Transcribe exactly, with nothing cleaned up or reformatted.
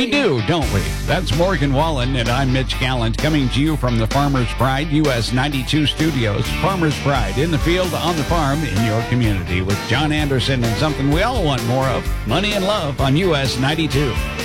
We do, don't we? That's Morgan Wallen, and I'm Mitch Gallant, coming to you from the Farmers Pride U S ninety-two studios. Farmers Pride, in the field, on the farm, in your community, with John Anderson and something we all want more of, money and love on U S ninety-two.